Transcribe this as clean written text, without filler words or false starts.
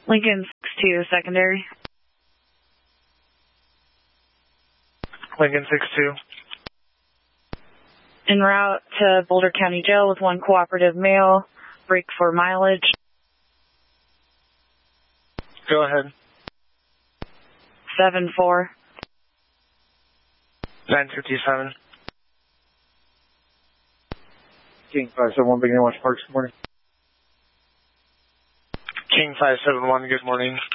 Lincoln 6-2, secondary. Lincoln 6-2. En route to Boulder County Jail with 1 cooperative male. Break for mileage. Go ahead. 7-4. 957. King 571, Beginning Watch Parks, good morning. King 571, good morning.